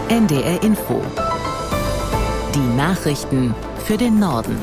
NDR Info. Die Nachrichten für den Norden.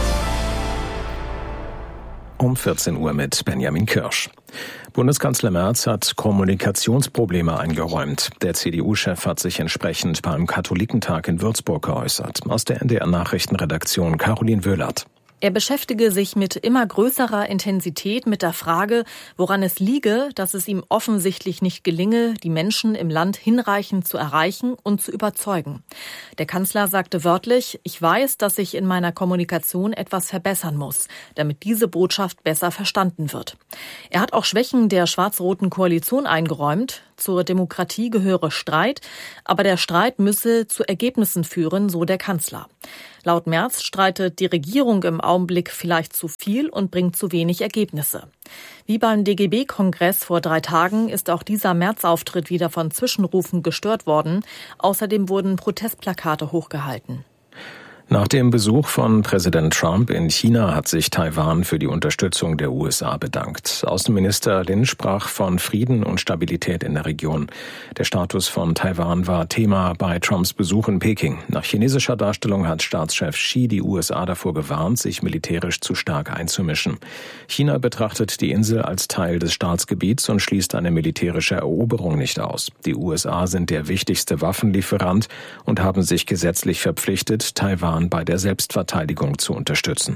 Um 14 Uhr mit Benjamin Kirsch. Bundeskanzler Merz hat Kommunikationsprobleme eingeräumt. Der CDU-Chef hat sich entsprechend beim Katholikentag in Würzburg geäußert. Aus der NDR-Nachrichtenredaktion Caroline Wöhlert. Er beschäftige sich mit immer größerer Intensität mit der Frage, woran es liege, dass es ihm offensichtlich nicht gelinge, die Menschen im Land hinreichend zu erreichen und zu überzeugen. Der Kanzler sagte wörtlich: Ich weiß, dass ich in meiner Kommunikation etwas verbessern muss, damit diese Botschaft besser verstanden wird. Er hat auch Schwächen der schwarz-roten Koalition eingeräumt. Zur Demokratie gehöre Streit, aber der Streit müsse zu Ergebnissen führen, so der Kanzler. Laut Merz streitet die Regierung im Augenblick vielleicht zu viel und bringt zu wenig Ergebnisse. Wie beim DGB-Kongress vor 3 Tagen ist auch dieser Merz-Auftritt wieder von Zwischenrufen gestört worden. Außerdem wurden Protestplakate hochgehalten. Nach dem Besuch von Präsident Trump in China hat sich Taiwan für die Unterstützung der USA bedankt. Außenminister Lin sprach von Frieden und Stabilität in der Region. Der Status von Taiwan war Thema bei Trumps Besuch in Peking. Nach chinesischer Darstellung hat Staatschef Xi die USA davor gewarnt, sich militärisch zu stark einzumischen. China betrachtet die Insel als Teil des Staatsgebiets und schließt eine militärische Eroberung nicht aus. Die USA sind der wichtigste Waffenlieferant und haben sich gesetzlich verpflichtet, Taiwan bei der Selbstverteidigung zu unterstützen.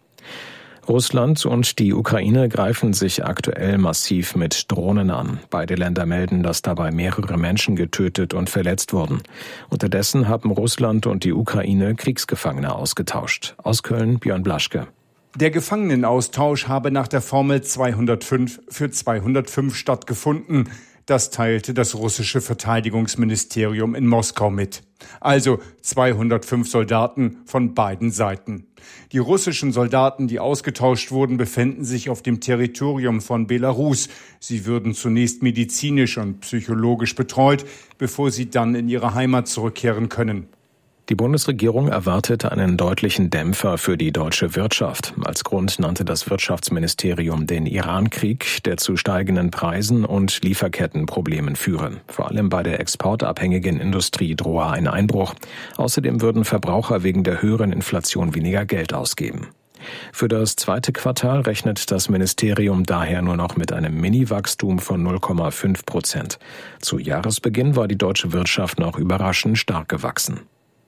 Russland und die Ukraine greifen sich aktuell massiv mit Drohnen an. Beide Länder melden, dass dabei mehrere Menschen getötet und verletzt wurden. Unterdessen haben Russland und die Ukraine Kriegsgefangene ausgetauscht. Aus Köln Björn Blaschke. Der Gefangenenaustausch habe nach der Formel 205 für 205 stattgefunden. Das teilte das russische Verteidigungsministerium in Moskau mit. Also 205 Soldaten von beiden Seiten. Die russischen Soldaten, die ausgetauscht wurden, befänden sich auf dem Territorium von Belarus. Sie würden zunächst medizinisch und psychologisch betreut, bevor sie dann in ihre Heimat zurückkehren können. Die Bundesregierung erwartet einen deutlichen Dämpfer für die deutsche Wirtschaft. Als Grund nannte das Wirtschaftsministerium den Iran-Krieg, der zu steigenden Preisen und Lieferkettenproblemen führe. Vor allem bei der exportabhängigen Industrie drohe ein Einbruch. Außerdem würden Verbraucher wegen der höheren Inflation weniger Geld ausgeben. Für das 2. Quartal rechnet das Ministerium daher nur noch mit einem Mini-Wachstum von 0,5%. Zu Jahresbeginn war die deutsche Wirtschaft noch überraschend stark gewachsen.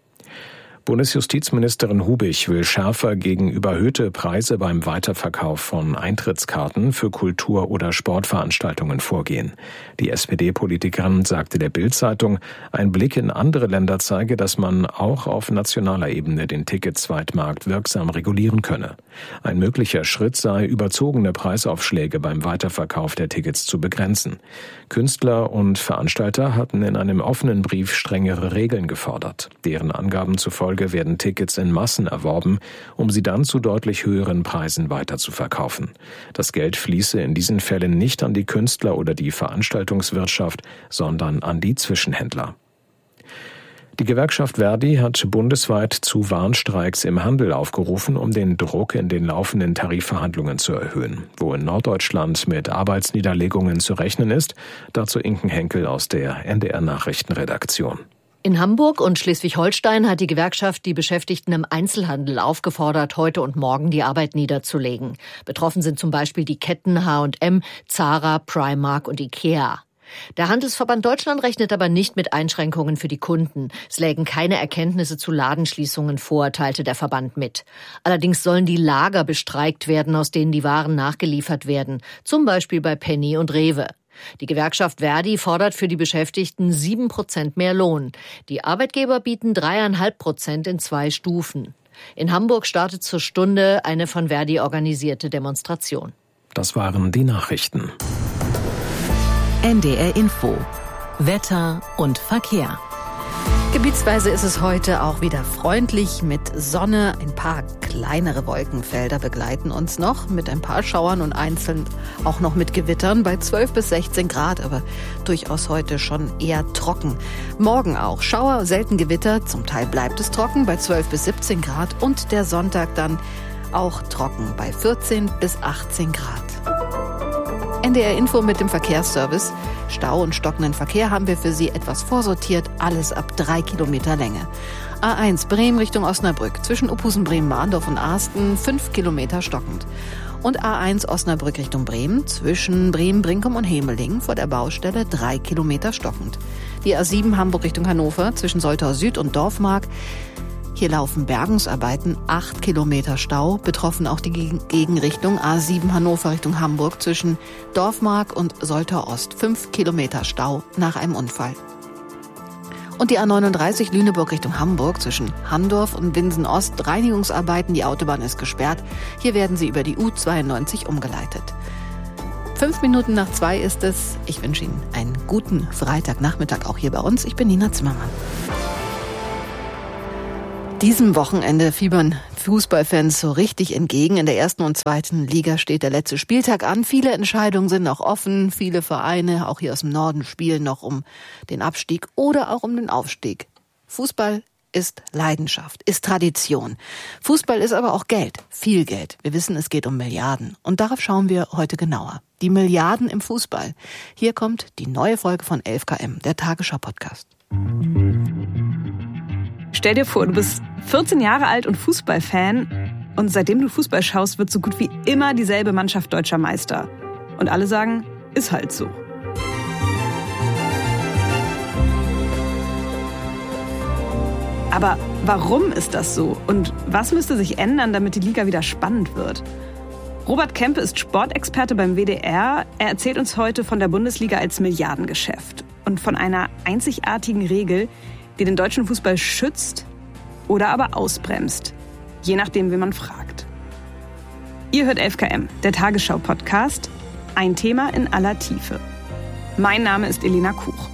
Bundesjustizministerin Hubich will schärfer gegen überhöhte Preise beim Weiterverkauf von Eintrittskarten für Kultur- oder Sportveranstaltungen vorgehen. Die SPD-Politikerin sagte der Bild-Zeitung, ein Blick in andere Länder zeige, dass man auch auf nationaler Ebene den Ticketsweitmarkt wirksam regulieren könne. Ein möglicher Schritt sei, überzogene Preisaufschläge beim Weiterverkauf der Tickets zu begrenzen. Künstler und Veranstalter hatten in einem offenen Brief strengere Regeln gefordert. Deren Angaben zufolge werden Tickets in Massen erworben, um sie dann zu deutlich höheren Preisen weiterzuverkaufen. Das Geld fließe in diesen Fällen nicht an die Künstler oder die Veranstaltungswirtschaft, sondern an die Zwischenhändler. Die Gewerkschaft Verdi hat bundesweit zu Warnstreiks im Handel aufgerufen, um den Druck in den laufenden Tarifverhandlungen zu erhöhen. Wo in Norddeutschland mit Arbeitsniederlegungen zu rechnen ist, dazu Inken Henkel aus der NDR-Nachrichtenredaktion. In Hamburg und Schleswig-Holstein hat die Gewerkschaft die Beschäftigten im Einzelhandel aufgefordert, heute und morgen die Arbeit niederzulegen. Betroffen sind zum Beispiel die Ketten H&M, Zara, Primark und Ikea. Der Handelsverband Deutschland rechnet aber nicht mit Einschränkungen für die Kunden. Es lägen keine Erkenntnisse zu Ladenschließungen vor, teilte der Verband mit. Allerdings sollen die Lager bestreikt werden, aus denen die Waren nachgeliefert werden, zum Beispiel bei Penny und Rewe. Die Gewerkschaft Verdi fordert für die Beschäftigten 7% mehr Lohn. Die Arbeitgeber bieten 3,5% in 2 Stufen. In Hamburg startet zur Stunde eine von Verdi organisierte Demonstration. Das waren die Nachrichten. NDR Info. Wetter und Verkehr. Gebietsweise ist es heute auch wieder freundlich mit Sonne. Ein paar kleinere Wolkenfelder begleiten uns noch mit ein paar Schauern und einzeln auch noch mit Gewittern bei 12 bis 16 Grad, aber durchaus heute schon eher trocken. Morgen auch Schauer, selten Gewitter, zum Teil bleibt es trocken bei 12 bis 17 Grad und der Sonntag dann auch trocken bei 14 bis 18 Grad. NDR Info mit dem Verkehrsservice. Stau und stockenden Verkehr haben wir für Sie etwas vorsortiert, alles ab 3 Kilometer Länge. A1 Bremen Richtung Osnabrück, zwischen Uphusen-Bremen-Mahndorf und Arsten 5 Kilometer stockend. Und A1 Osnabrück Richtung Bremen, zwischen Bremen-Brinkum und Hemeling vor der Baustelle 3 Kilometer stockend. Die A7 Hamburg Richtung Hannover, zwischen Soltau Süd und Dorfmark. Hier laufen Bergungsarbeiten, 8 Kilometer Stau, betroffen auch die Gegenrichtung A7 Hannover Richtung Hamburg zwischen Dorfmark und Soltau Ost, 5 Kilometer Stau nach einem Unfall. Und die A39 Lüneburg Richtung Hamburg zwischen Handorf und Winsen Ost, Reinigungsarbeiten, die Autobahn ist gesperrt. Hier werden Sie über die U92 umgeleitet. 5 Minuten nach 2 ist es. Ich wünsche Ihnen einen guten Freitagnachmittag auch hier bei uns. Ich bin Nina Zimmermann. Diesem Wochenende fiebern Fußballfans so richtig entgegen. In der 1. und 2. Liga steht der letzte Spieltag an. Viele Entscheidungen sind noch offen. Viele Vereine, auch hier aus dem Norden, spielen noch um den Abstieg oder auch um den Aufstieg. Fußball ist Leidenschaft, ist Tradition. Fußball ist aber auch Geld, viel Geld. Wir wissen, es geht um Milliarden. Und darauf schauen wir heute genauer. Die Milliarden im Fußball. Hier kommt die neue Folge von 11KM, der Tagesschau-Podcast. Stell dir vor, du bist 14 Jahre alt und Fußballfan und seitdem du Fußball schaust, wird so gut wie immer dieselbe Mannschaft deutscher Meister. Und alle sagen, ist halt so. Aber warum ist das so? Und was müsste sich ändern, damit die Liga wieder spannend wird? Robert Kempe ist Sportexperte beim WDR. Er erzählt uns heute von der Bundesliga als Milliardengeschäft und von einer einzigartigen Regel, die den deutschen Fußball schützt oder aber ausbremst. Je nachdem, wen man fragt. Ihr hört 11KM, der Tagesschau-Podcast. Ein Thema in aller Tiefe. Mein Name ist Elena Kuch.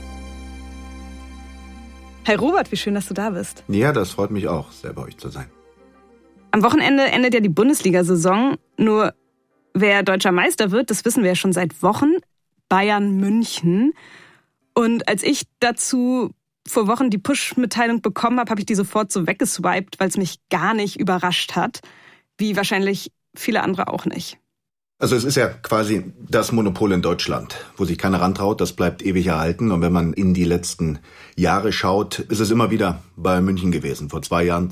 Hey Robert, wie schön, dass du da bist. Ja, das freut mich auch, sehr bei euch zu sein. Am Wochenende endet ja die Bundesliga-Saison. Nur wer deutscher Meister wird, das wissen wir ja schon seit Wochen. Bayern München. Und als ich dazu vor Wochen die Push-Mitteilung bekommen habe, habe ich die sofort so weggeswiped, weil es mich gar nicht überrascht hat. Wie wahrscheinlich viele andere auch nicht. Also es ist ja quasi das Monopol in Deutschland, wo sich keiner rantraut, das bleibt ewig erhalten. Und wenn man in die letzten Jahre schaut, ist es immer wieder bei München gewesen. Vor 2 Jahren,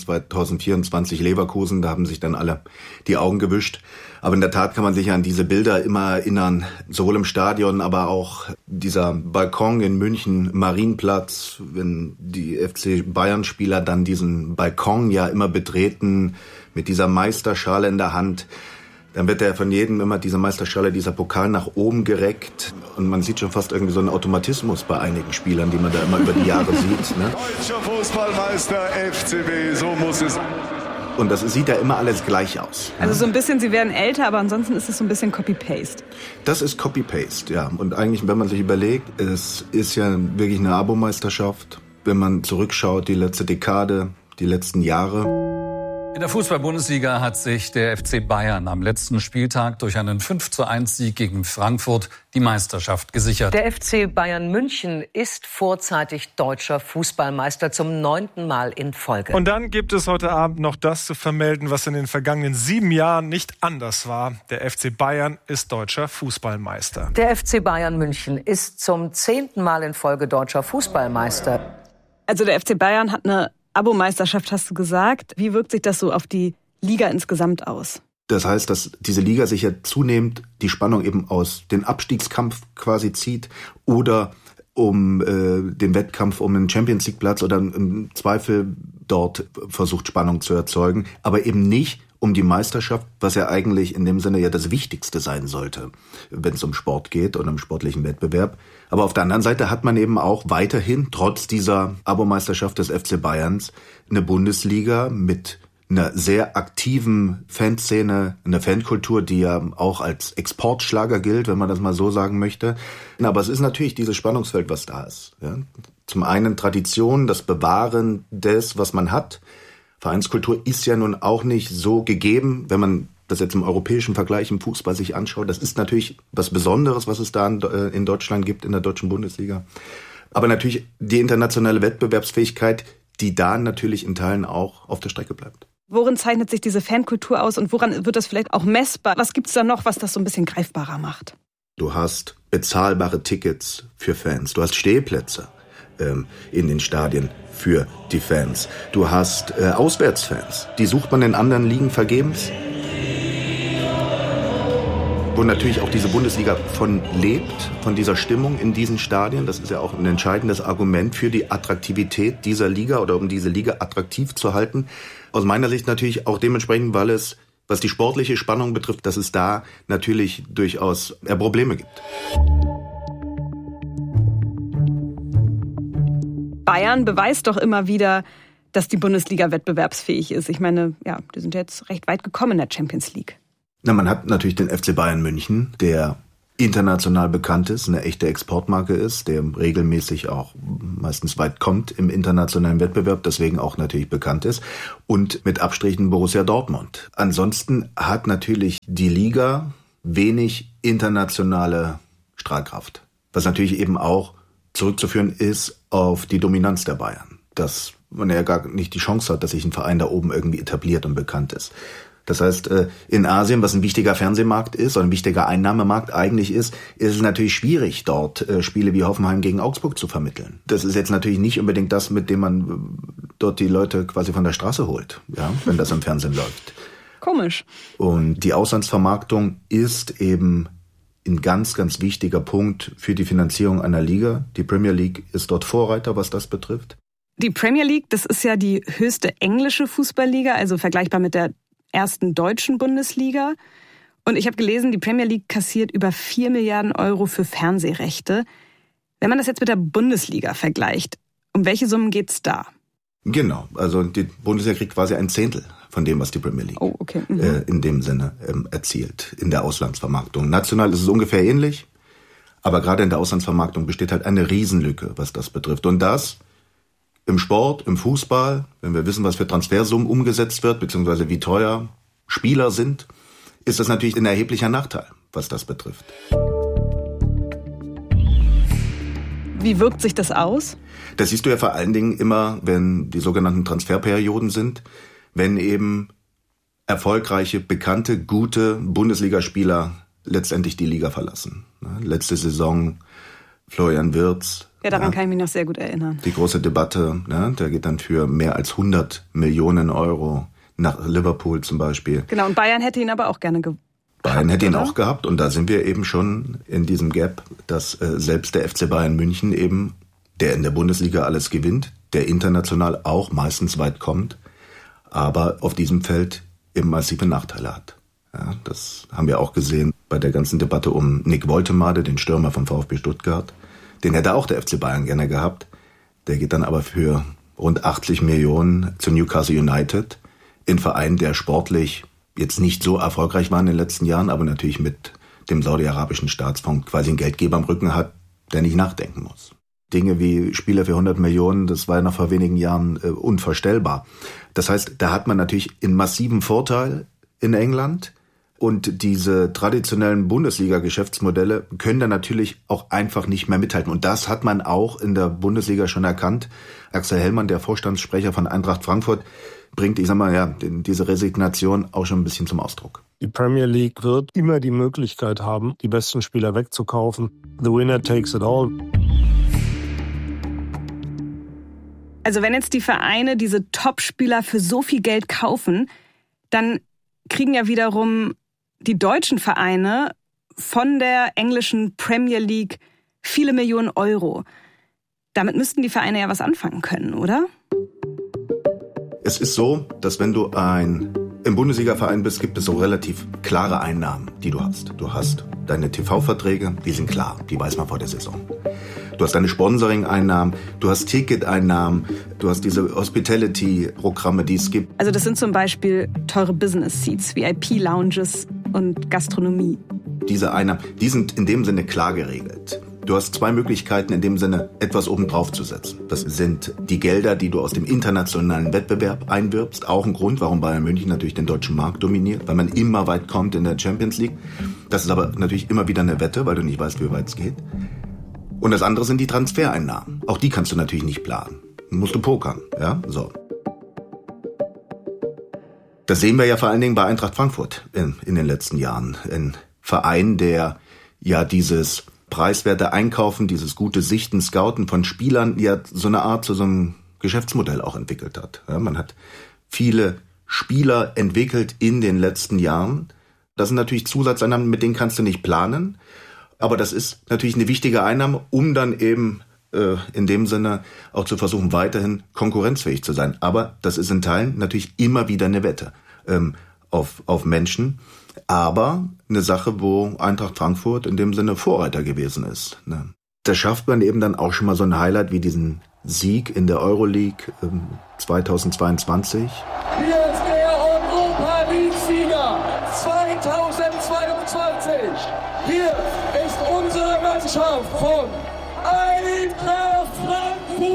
2024 Leverkusen, da haben sich dann alle die Augen gewischt. Aber in der Tat kann man sich an diese Bilder immer erinnern, sowohl im Stadion, aber auch dieser Balkon in München, Marienplatz, wenn die FC Bayern-Spieler dann diesen Balkon ja immer betreten, mit dieser Meisterschale in der Hand. Dann wird ja von jedem immer diese Meisterschale, dieser Pokal nach oben gereckt. Und man sieht schon fast irgendwie so einen Automatismus bei einigen Spielern, die man da immer über die Jahre sieht. Ne? Deutscher Fußballmeister FCB, so muss es. Und das sieht ja immer alles gleich aus. Also so ein bisschen, sie werden älter, aber ansonsten ist es so ein bisschen Copy-Paste. Das ist Copy-Paste, ja. Und eigentlich, wenn man sich überlegt, es ist ja wirklich eine Abo-Meisterschaft. Wenn man zurückschaut, die letzte Dekade, die letzten Jahre. In der Fußball-Bundesliga hat sich der FC Bayern am letzten Spieltag durch einen 5:1-Sieg gegen Frankfurt die Meisterschaft gesichert. Der FC Bayern München ist vorzeitig deutscher Fußballmeister zum 9. Mal in Folge. Und dann gibt es heute Abend noch das zu vermelden, was in den vergangenen 7 Jahren nicht anders war. Der FC Bayern ist deutscher Fußballmeister. Der FC Bayern München ist zum 10. Mal in Folge deutscher Fußballmeister. Also der FC Bayern hat eine Abo-Meisterschaft, hast du gesagt. Wie wirkt sich das so auf die Liga insgesamt aus? Das heißt, dass diese Liga sich ja zunehmend die Spannung eben aus dem Abstiegskampf quasi zieht oder um den Wettkampf um einen Champions-League-Platz oder im Zweifel dort versucht, Spannung zu erzeugen, aber eben nicht um die Meisterschaft, was ja eigentlich in dem Sinne ja das Wichtigste sein sollte, wenn es um Sport geht und um sportlichen Wettbewerb. Aber auf der anderen Seite hat man eben auch weiterhin, trotz dieser Abo-Meisterschaft des FC Bayerns, eine Bundesliga mit einer sehr aktiven Fanszene, eine Fankultur, die ja auch als Exportschlager gilt, wenn man das mal so sagen möchte. Aber es ist natürlich dieses Spannungsfeld, was da ist. Ja? Zum einen Tradition, das Bewahren des, was man hat. Vereinskultur ist ja nun auch nicht so gegeben, wenn man das jetzt im europäischen Vergleich im Fußball sich anschaut. Das ist natürlich was Besonderes, was es da in Deutschland gibt, in der deutschen Bundesliga. Aber natürlich die internationale Wettbewerbsfähigkeit, die da natürlich in Teilen auch auf der Strecke bleibt. Worin zeichnet sich diese Fankultur aus und woran wird das vielleicht auch messbar? Was gibt's da noch, was das so ein bisschen greifbarer macht? Du hast bezahlbare Tickets für Fans. Du hast Stehplätze in den Stadien für die Fans. Du hast Auswärtsfans. Die sucht man in anderen Ligen vergebens. Wo natürlich auch diese Bundesliga von lebt, von dieser Stimmung in diesen Stadien. Das ist ja auch ein entscheidendes Argument für die Attraktivität dieser Liga oder um diese Liga attraktiv zu halten. Aus meiner Sicht natürlich auch dementsprechend, weil es, was die sportliche Spannung betrifft, dass es da natürlich durchaus Probleme gibt. Bayern beweist doch immer wieder, dass die Bundesliga wettbewerbsfähig ist. Ich meine, ja, die sind jetzt recht weit gekommen in der Champions League. Na, man hat natürlich den FC Bayern München, der international bekannt ist, eine echte Exportmarke ist, der regelmäßig auch meistens weit kommt im internationalen Wettbewerb, deswegen auch natürlich bekannt ist, und mit Abstrichen Borussia Dortmund. Ansonsten hat natürlich die Liga wenig internationale Strahlkraft, was natürlich eben auch zurückzuführen ist auf die Dominanz der Bayern, dass man ja gar nicht die Chance hat, dass sich ein Verein da oben irgendwie etabliert und bekannt ist. Das heißt, in Asien, was ein wichtiger Fernsehmarkt ist oder ein wichtiger Einnahmemarkt eigentlich ist es natürlich schwierig, dort Spiele wie Hoffenheim gegen Augsburg zu vermitteln. Das ist jetzt natürlich nicht unbedingt das, mit dem man dort die Leute quasi von der Straße holt, ja, wenn das im Fernsehen läuft. Komisch. Und die Auslandsvermarktung ist eben ein ganz, ganz wichtiger Punkt für die Finanzierung einer Liga. Die Premier League ist dort Vorreiter, was das betrifft. Die Premier League, das ist ja die höchste englische Fußballliga, also vergleichbar mit der ersten deutschen Bundesliga. Und ich habe gelesen, die Premier League kassiert über 4 Milliarden Euro für Fernsehrechte. Wenn man das jetzt mit der Bundesliga vergleicht, um welche Summen geht's da? Genau, also die Bundesliga kriegt quasi ein Zehntel von dem, was die Premier League in dem Sinne erzielt, in der Auslandsvermarktung. National ist es ungefähr ähnlich, aber gerade in der Auslandsvermarktung besteht halt eine Riesenlücke, was das betrifft. Und das im Sport, im Fußball, wenn wir wissen, was für Transfersummen umgesetzt wird, beziehungsweise wie teuer Spieler sind, ist das natürlich ein erheblicher Nachteil, was das betrifft. Wie wirkt sich das aus? Das siehst du ja vor allen Dingen immer, wenn die sogenannten Transferperioden sind, wenn eben erfolgreiche, bekannte, gute Bundesligaspieler letztendlich die Liga verlassen. Letzte Saison Florian Wirtz. Ja, daran kann ich mich noch sehr gut erinnern. Die große Debatte, der geht dann für mehr als 100 Millionen Euro nach Liverpool zum Beispiel. Genau, und Bayern hätte ihn aber auch gerne Bayern hätte ihn auch gehabt und da sind wir eben schon in diesem Gap, dass selbst der FC Bayern München eben, der in der Bundesliga alles gewinnt, der international auch meistens weit kommt, aber auf diesem Feld eben massive Nachteile hat. Ja, das haben wir auch gesehen bei der ganzen Debatte um Nick Woltemade, den Stürmer vom VfB Stuttgart. Den hätte auch der FC Bayern gerne gehabt. Der geht dann aber für rund 80 Millionen zu Newcastle United, ein Verein, der sportlich jetzt nicht so erfolgreich war in den letzten Jahren, aber natürlich mit dem saudi-arabischen Staatsfonds quasi einen Geldgeber am Rücken hat, der nicht nachdenken muss. Dinge wie Spieler für 100 Millionen, das war ja noch vor wenigen Jahren unvorstellbar. Das heißt, da hat man natürlich einen massiven Vorteil in England. Und diese traditionellen Bundesliga-Geschäftsmodelle können dann natürlich auch einfach nicht mehr mithalten. Und das hat man auch in der Bundesliga schon erkannt. Axel Hellmann, der Vorstandssprecher von Eintracht Frankfurt, bringt, diese Resignation auch schon ein bisschen zum Ausdruck. Die Premier League wird immer die Möglichkeit haben, die besten Spieler wegzukaufen. The winner takes it all. Also wenn jetzt die Vereine diese Top-Spieler für so viel Geld kaufen, dann kriegen ja wiederum die deutschen Vereine von der englischen Premier League viele Millionen Euro. Damit müssten die Vereine ja was anfangen können, oder? Es ist so, dass wenn du im Bundesliga-Verein bist, gibt es so relativ klare Einnahmen, die du hast. Du hast deine TV-Verträge, die sind klar, die weiß man vor der Saison. Du hast deine Sponsoring-Einnahmen, du hast Ticket-Einnahmen, du hast diese Hospitality-Programme, die es gibt. Also das sind zum Beispiel teure Business-Seats, VIP-Lounges und Gastronomie. Diese Einnahmen, die sind in dem Sinne klar geregelt. Du hast zwei Möglichkeiten, in dem Sinne etwas obendrauf zu setzen. Das sind die Gelder, die du aus dem internationalen Wettbewerb einwirbst. Auch ein Grund, warum Bayern München natürlich den deutschen Markt dominiert, weil man immer weit kommt in der Champions League. Das ist aber natürlich immer wieder eine Wette, weil du nicht weißt, wie weit es geht. Und das andere sind die Transfereinnahmen. Auch die kannst du natürlich nicht planen. Musst du pokern, ja, so. Das sehen wir ja vor allen Dingen bei Eintracht Frankfurt in den letzten Jahren. Ein Verein, der ja dieses preiswerte Einkaufen, dieses gute Sichten, Scouten von Spielern ja so eine Art zu so einem Geschäftsmodell auch entwickelt hat. Ja, man hat viele Spieler entwickelt in den letzten Jahren. Das sind natürlich Zusatzeinnahmen, mit denen kannst du nicht planen. Aber das ist natürlich eine wichtige Einnahme, um dann eben in dem Sinne auch zu versuchen, weiterhin konkurrenzfähig zu sein. Aber das ist in Teilen natürlich immer wieder eine Wette auf Menschen. Aber eine Sache, wo Eintracht Frankfurt in dem Sinne Vorreiter gewesen ist. Ne? Da schafft man eben dann auch schon mal so ein Highlight wie diesen Sieg in der Euroleague 2022. Hier ist der Europa-League-Sieger 2022. Hier ist unsere Mannschaft von Eintracht Frankfurt.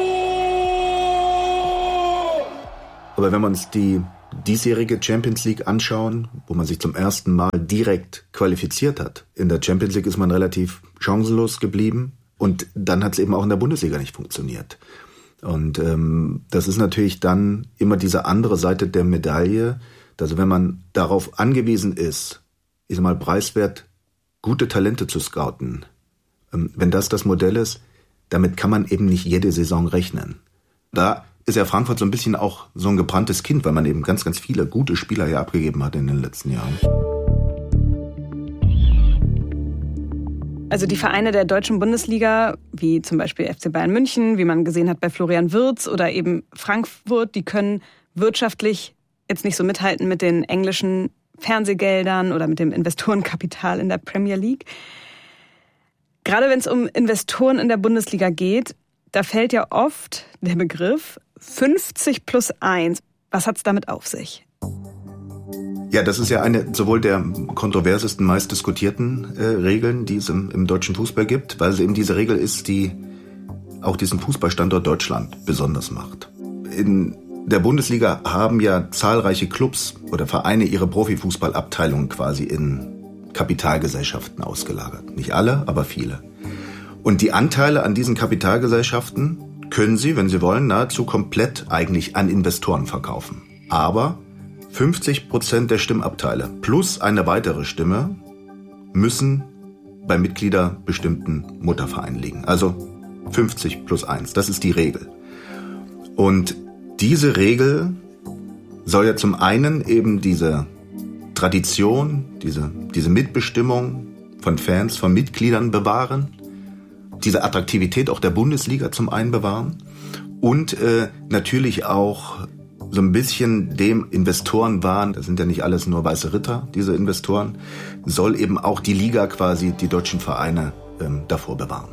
Aber wenn wir uns die diesjährige Champions League anschauen, wo man sich zum ersten Mal direkt qualifiziert hat. In der Champions League ist man relativ chancenlos geblieben und dann hat es eben auch in der Bundesliga nicht funktioniert. Und das ist natürlich dann immer diese andere Seite der Medaille. Also wenn man darauf angewiesen ist, ich sag mal, preiswert gute Talente zu scouten, wenn das Modell ist, damit kann man eben nicht jede Saison rechnen. Da ist ja Frankfurt so ein bisschen auch so ein gebranntes Kind, weil man eben ganz, ganz viele gute Spieler hier abgegeben hat in den letzten Jahren. Also die Vereine der deutschen Bundesliga, wie zum Beispiel FC Bayern München, wie man gesehen hat bei Florian Wirtz oder eben Frankfurt, die können wirtschaftlich jetzt nicht so mithalten mit den englischen Fernsehgeldern oder mit dem Investorenkapital in der Premier League. Gerade wenn es um Investoren in der Bundesliga geht, da fällt ja oft der Begriff 50+1. Was hat's damit auf sich? Ja, das ist ja eine sowohl der kontroversesten, meist diskutierten Regeln, die es im deutschen Fußball gibt, weil es eben diese Regel ist, die auch diesen Fußballstandort Deutschland besonders macht. In der Bundesliga haben ja zahlreiche Clubs oder Vereine ihre Profifußballabteilungen quasi in Kapitalgesellschaften ausgelagert. Nicht alle, aber viele. Und die Anteile an diesen Kapitalgesellschaften können sie, wenn sie wollen, nahezu komplett eigentlich an Investoren verkaufen. Aber 50% der Stimmabteile plus eine weitere Stimme müssen bei mitgliederbestimmten Muttervereinen liegen. Also 50+1, das ist die Regel. Und diese Regel soll ja zum einen eben diese Tradition, diese Mitbestimmung von Fans, von Mitgliedern bewahren, diese Attraktivität auch der Bundesliga zum einen bewahren und natürlich auch so ein bisschen dem Investorenwahn, das sind ja nicht alles nur weiße Ritter, diese Investoren, soll eben auch die Liga quasi, die deutschen Vereine davor bewahren.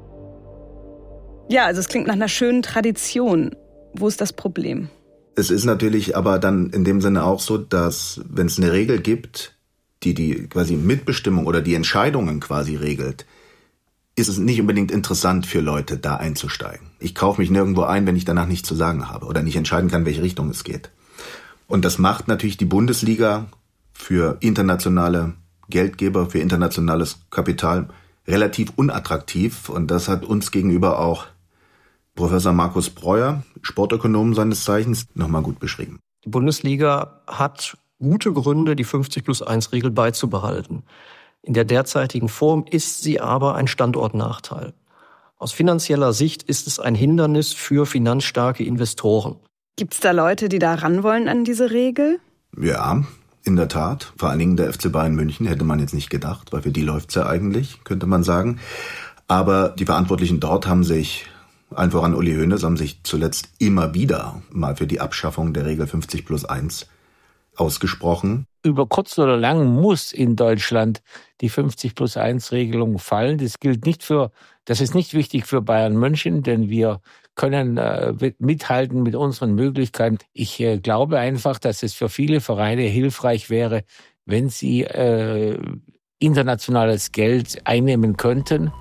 Ja, also es klingt nach einer schönen Tradition. Wo ist das Problem? Es ist natürlich aber dann in dem Sinne auch so, dass wenn es eine Regel gibt, die quasi Mitbestimmung oder die Entscheidungen quasi regelt, ist es nicht unbedingt interessant für Leute, da einzusteigen. Ich kaufe mich nirgendwo ein, wenn ich danach nichts zu sagen habe oder nicht entscheiden kann, welche Richtung es geht. Und das macht natürlich die Bundesliga für internationale Geldgeber, für internationales Kapital relativ unattraktiv. Und das hat uns gegenüber auch Professor Markus Breuer, Sportökonom seines Zeichens, nochmal gut beschrieben. Die Bundesliga hat gute Gründe, die 50+1-Regel beizubehalten. In der derzeitigen Form ist sie aber ein Standortnachteil. Aus finanzieller Sicht ist es ein Hindernis für finanzstarke Investoren. Gibt es da Leute, die da ran wollen an diese Regel? Ja, in der Tat. Vor allen Dingen der FC Bayern München hätte man jetzt nicht gedacht, weil für die läuft's ja eigentlich, könnte man sagen. Aber die Verantwortlichen dort haben sich, allen voran Uli Hoeneß, haben sich zuletzt immer wieder mal für die Abschaffung der Regel 50+1 ausgesprochen. Über kurz oder lang muss in Deutschland die 50+1-Regelung fallen. Das ist nicht wichtig für Bayern München, denn wir können mithalten mit unseren Möglichkeiten. Ich glaube einfach, dass es für viele Vereine hilfreich wäre, wenn sie internationales Geld einnehmen könnten.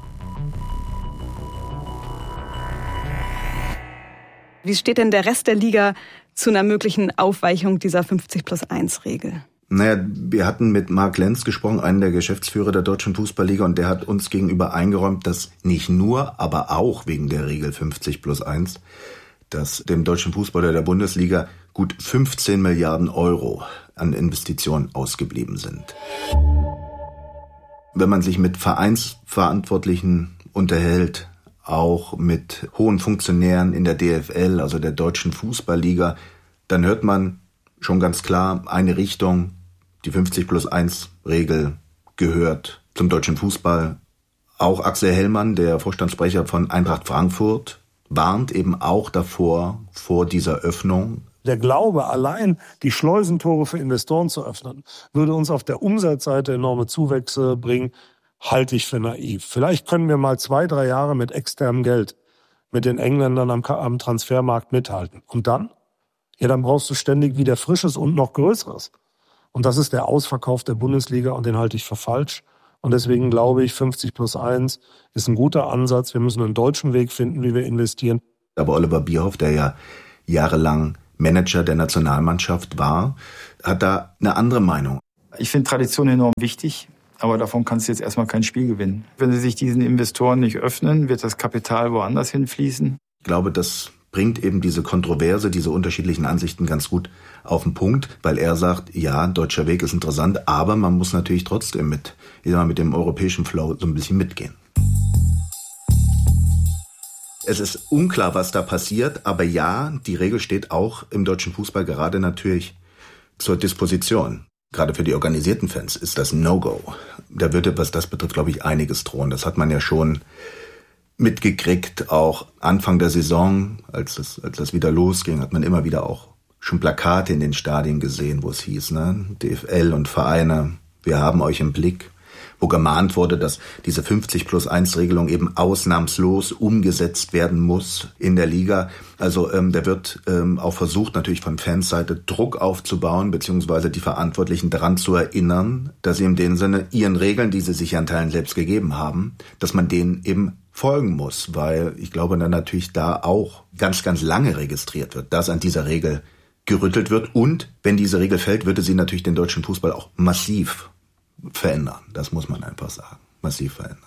Wie steht denn der Rest der Liga zu einer möglichen Aufweichung dieser 50+1-Regel? Naja, wir hatten mit Marc Lenz gesprochen, einen der Geschäftsführer der Deutschen Fußballliga, und der hat uns gegenüber eingeräumt, dass nicht nur, aber auch wegen der Regel 50+1, dass dem deutschen Fußball oder der Bundesliga gut 15 Milliarden Euro an Investitionen ausgeblieben sind. Wenn man sich mit Vereinsverantwortlichen unterhält, auch mit hohen Funktionären in der DFL, also der Deutschen Fußballliga, dann hört man schon ganz klar eine Richtung. Die 50+1-Regel gehört zum deutschen Fußball. Auch Axel Hellmann, der Vorstandssprecher von Eintracht Frankfurt, warnt eben auch davor, vor dieser Öffnung. Der Glaube, allein die Schleusentore für Investoren zu öffnen, würde uns auf der Umsatzseite enorme Zuwächse bringen, halte ich für naiv. Vielleicht können wir mal 2-3 Jahre mit externem Geld mit den Engländern am Transfermarkt mithalten. Und dann? Ja, dann brauchst du ständig wieder Frisches und noch Größeres. Und das ist der Ausverkauf der Bundesliga und den halte ich für falsch. Und deswegen glaube ich, 50+1 ist ein guter Ansatz. Wir müssen einen deutschen Weg finden, wie wir investieren. Aber Oliver Bierhoff, der ja jahrelang Manager der Nationalmannschaft war, hat da eine andere Meinung. Ich finde Tradition enorm wichtig, aber davon kannst du jetzt erstmal kein Spiel gewinnen. Wenn sie sich diesen Investoren nicht öffnen, wird das Kapital woanders hinfließen. Ich glaube, das bringt eben diese Kontroverse, diese unterschiedlichen Ansichten ganz gut auf den Punkt, weil er sagt, ja, deutscher Weg ist interessant, aber man muss natürlich trotzdem mit dem europäischen Flow so ein bisschen mitgehen. Es ist unklar, was da passiert, aber ja, die Regel steht auch im deutschen Fußball gerade natürlich zur Disposition. Gerade für die organisierten Fans ist das ein No-Go. Da würde, was das betrifft, glaube ich, einiges drohen. Das hat man ja schon mitgekriegt, auch Anfang der Saison, als das wieder losging, hat man immer wieder auch schon Plakate in den Stadien gesehen, wo es hieß, ne, DFL und Vereine, wir haben euch im Blick, wo gemahnt wurde, dass diese 50+1-Regelung eben ausnahmslos umgesetzt werden muss in der Liga. Also da wird auch versucht, natürlich von Fansseite Druck aufzubauen, beziehungsweise die Verantwortlichen daran zu erinnern, dass sie in dem Sinne ihren Regeln, die sie sich an Teilen selbst gegeben haben, dass man denen eben folgen muss, weil ich glaube, dann natürlich da auch ganz, ganz lange registriert wird, dass an dieser Regel gerüttelt wird. Und wenn diese Regel fällt, würde sie natürlich den deutschen Fußball auch massiv verändern. Das muss man einfach sagen. Massiv verändern.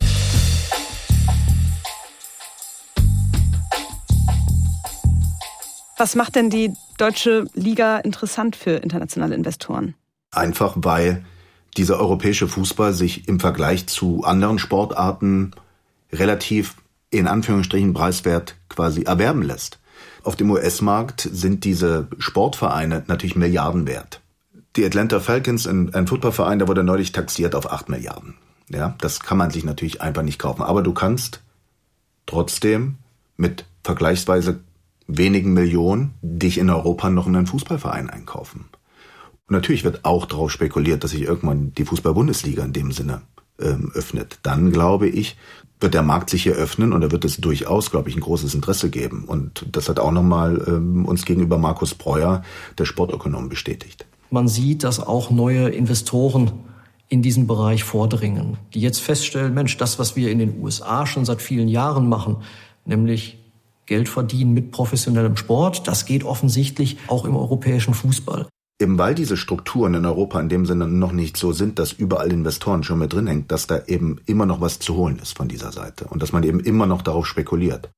Was macht denn die deutsche Liga interessant für internationale Investoren? Einfach, weil dieser europäische Fußball sich im Vergleich zu anderen Sportarten relativ, in Anführungsstrichen, preiswert quasi erwerben lässt. Auf dem US-Markt sind diese Sportvereine natürlich Milliarden wert. Die Atlanta Falcons, ein Footballverein, der wurde neulich taxiert auf 8 Milliarden. Ja, das kann man sich natürlich einfach nicht kaufen. Aber du kannst trotzdem mit vergleichsweise wenigen Millionen dich in Europa noch in einen Fußballverein einkaufen. Und natürlich wird auch darauf spekuliert, dass sich irgendwann die Fußball-Bundesliga in dem Sinne öffnet. Dann, glaube ich, wird der Markt sich hier öffnen und da wird es durchaus, glaube ich, ein großes Interesse geben. Und das hat auch nochmal uns gegenüber Markus Breuer, der Sportökonom, bestätigt. Man sieht, dass auch neue Investoren in diesen Bereich vordringen, die jetzt feststellen, Mensch, das, was wir in den USA schon seit vielen Jahren machen, nämlich Geld verdienen mit professionellem Sport, das geht offensichtlich auch im europäischen Fußball. Eben weil diese Strukturen in Europa in dem Sinne noch nicht so sind, dass überall Investoren schon mit drin hängt, dass da eben immer noch was zu holen ist von dieser Seite und dass man eben immer noch darauf spekuliert.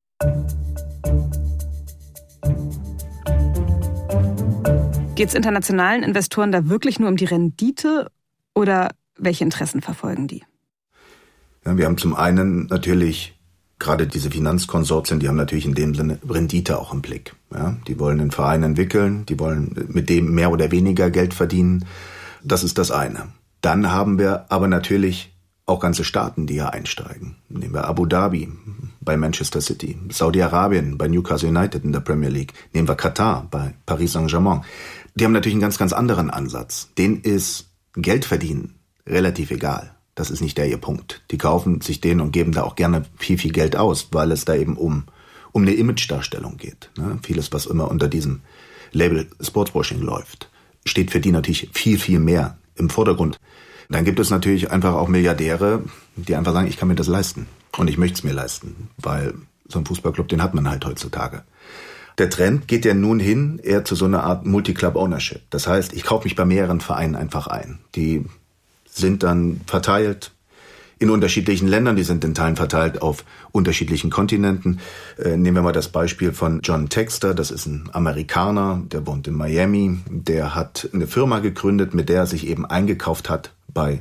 Geht es internationalen Investoren da wirklich nur um die Rendite oder welche Interessen verfolgen die? Ja, wir haben zum einen natürlich gerade diese Finanzkonsortien, die haben natürlich in dem Sinne Rendite auch im Blick. Ja, die wollen den Verein entwickeln, die wollen mit dem mehr oder weniger Geld verdienen. Das ist das eine. Dann haben wir aber natürlich auch ganze Staaten, die hier einsteigen. Nehmen wir Abu Dhabi bei Manchester City, Saudi-Arabien bei Newcastle United in der Premier League, nehmen wir Katar bei Paris Saint-Germain. Die haben natürlich einen ganz, ganz anderen Ansatz. Denen ist Geld verdienen relativ egal. Das ist nicht der ihr Punkt. Die kaufen sich den und geben da auch gerne viel, viel Geld aus, weil es da eben um eine Imagedarstellung geht. Ne? Vieles, was immer unter diesem Label Sportswashing läuft, steht für die natürlich viel, viel mehr im Vordergrund. Dann gibt es natürlich einfach auch Milliardäre, die einfach sagen, ich kann mir das leisten und ich möchte es mir leisten, weil so ein Fußballclub, den hat man halt heutzutage. Der Trend geht ja nun hin eher zu so einer Art Multi-Club-Ownership. Das heißt, ich kaufe mich bei mehreren Vereinen einfach ein. Die sind dann verteilt in unterschiedlichen Ländern, die sind in Teilen verteilt auf unterschiedlichen Kontinenten. Nehmen wir mal das Beispiel von John Textor, das ist ein Amerikaner, der wohnt in Miami, der hat eine Firma gegründet, mit der er sich eben eingekauft hat bei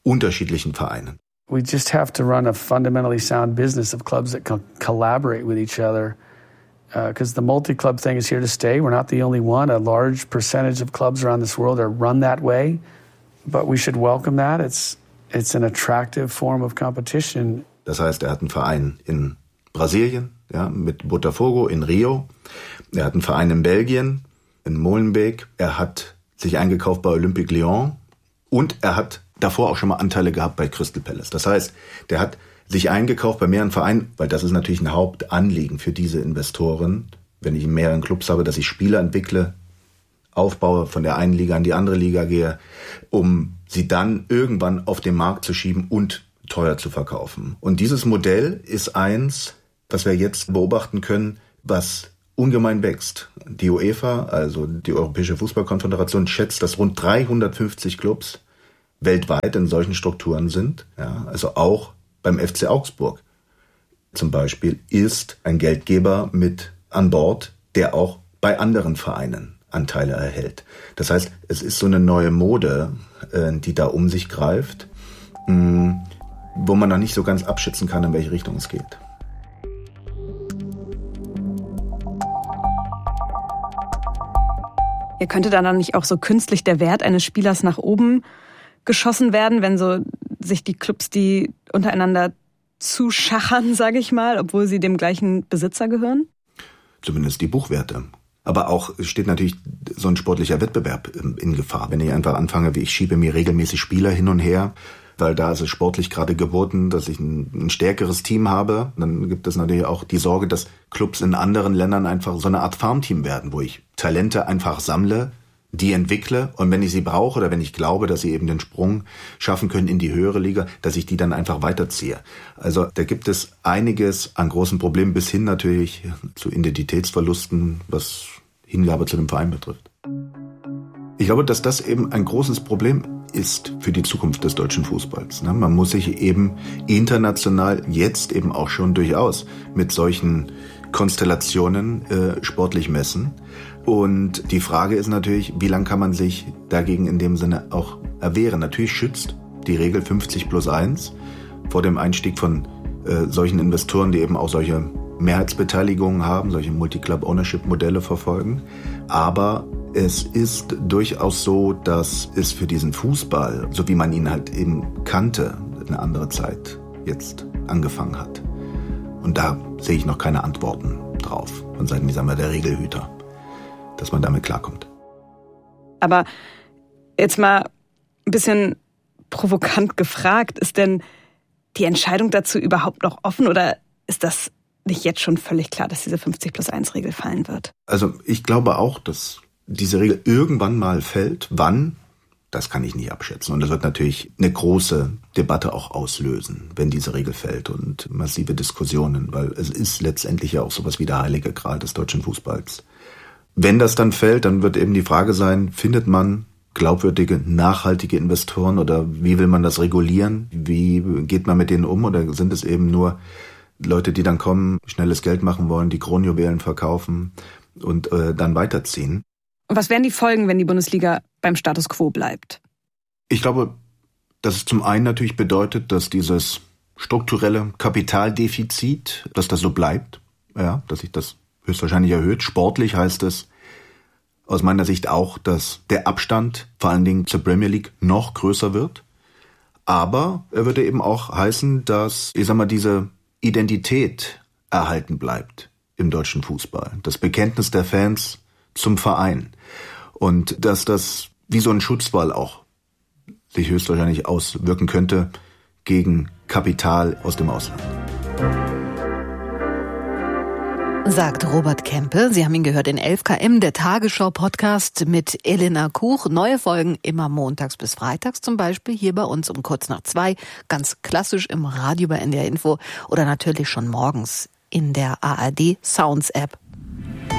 unterschiedlichen Vereinen. We just have to run a fundamentally sound business of clubs that can collaborate with each other. Because the multi-club thing is here to stay. We're not the only one. A large percentage of clubs around this world are run that way. But we should welcome that. It's an attractive form of competition. Das heißt, er hat einen Verein in Brasilien, ja, mit Botafogo in Rio. Er hat einen Verein in Belgien, in Molenbeek. Er hat sich eingekauft bei Olympique Lyon. Und er hat davor auch schon mal Anteile gehabt bei Crystal Palace. Das heißt, der hat sich eingekauft bei mehreren Vereinen, weil das ist natürlich ein Hauptanliegen für diese Investoren, wenn ich in mehreren Clubs habe, dass ich Spieler entwickle, aufbaue, von der einen Liga in die andere Liga gehe, um sie dann irgendwann auf den Markt zu schieben und teuer zu verkaufen. Und dieses Modell ist eins, was wir jetzt beobachten können, was ungemein wächst. Die UEFA, also die Europäische Fußballkonföderation, schätzt, dass rund 350 Clubs weltweit in solchen Strukturen sind. Ja, also auch beim FC Augsburg zum Beispiel ist ein Geldgeber mit an Bord, der auch bei anderen Vereinen Anteile erhält. Das heißt, es ist so eine neue Mode, die da um sich greift, wo man noch nicht so ganz abschätzen kann, in welche Richtung es geht. Ja, könnte dann nicht auch so künstlich der Wert eines Spielers nach oben geschossen werden, wenn so sich die Clubs, die untereinander zuschachern, sage ich mal, obwohl sie dem gleichen Besitzer gehören? Zumindest die Buchwerte. Aber auch steht natürlich so ein sportlicher Wettbewerb in Gefahr. Wenn ich einfach anfange, wie ich schiebe mir regelmäßig Spieler hin und her, weil da ist es sportlich gerade geboten, dass ich ein stärkeres Team habe, dann gibt es natürlich auch die Sorge, dass Clubs in anderen Ländern einfach so eine Art Farmteam werden, wo ich Talente einfach sammle, die entwickle und wenn ich sie brauche oder wenn ich glaube, dass sie eben den Sprung schaffen können in die höhere Liga, dass ich die dann einfach weiterziehe. Also da gibt es einiges an großen Problemen bis hin natürlich zu Identitätsverlusten, was Hingabe zu dem Verein betrifft. Ich glaube, dass das eben ein großes Problem ist für die Zukunft des deutschen Fußballs. Man muss sich eben international jetzt eben auch schon durchaus mit solchen Konstellationen sportlich messen. Und die Frage ist natürlich, wie lange kann man sich dagegen in dem Sinne auch erwehren? Natürlich schützt die Regel 50+1 vor dem Einstieg von solchen Investoren, die eben auch solche Mehrheitsbeteiligungen haben, solche Multi-Club-Ownership-Modelle verfolgen. Aber es ist durchaus so, dass es für diesen Fußball, so wie man ihn halt eben kannte, eine andere Zeit jetzt angefangen hat. Und da sehe ich noch keine Antworten drauf von Seiten, sagen wir, der Regelhüter, dass man damit klarkommt. Aber jetzt mal ein bisschen provokant gefragt, ist denn die Entscheidung dazu überhaupt noch offen oder ist das nicht jetzt schon völlig klar, dass diese 50+1-Regel fallen wird? Also ich glaube auch, dass diese Regel irgendwann mal fällt. Wann? Das kann ich nicht abschätzen. Und das wird natürlich eine große Debatte auch auslösen, wenn diese Regel fällt und massive Diskussionen, weil es ist letztendlich ja auch sowas wie der heilige Gral des deutschen Fußballs. Wenn das dann fällt, dann wird eben die Frage sein, findet man glaubwürdige, nachhaltige Investoren oder wie will man das regulieren? Wie geht man mit denen um? Oder sind es eben nur Leute, die dann kommen, schnelles Geld machen wollen, die Kronjuwelen verkaufen und dann weiterziehen? Und was wären die Folgen, wenn die Bundesliga beim Status quo bleibt? Ich glaube, dass es zum einen natürlich bedeutet, dass dieses strukturelle Kapitaldefizit, dass das so bleibt, ja, dass sich das höchstwahrscheinlich erhöht. Sportlich heißt es aus meiner Sicht auch, dass der Abstand vor allen Dingen zur Premier League noch größer wird. Aber er würde eben auch heißen, dass, diese Identität erhalten bleibt im deutschen Fußball. Das Bekenntnis der Fans zum Verein. Und dass das wie so ein Schutzwall auch sich höchstwahrscheinlich auswirken könnte gegen Kapital aus dem Ausland. Sagt Robert Kempe. Sie haben ihn gehört in 11KM, der Tagesschau-Podcast mit Elena Kuch. Neue Folgen immer montags bis freitags, zum Beispiel hier bei uns um 1:45, ganz klassisch im Radio bei NDR Info oder natürlich schon morgens in der ARD Sounds App.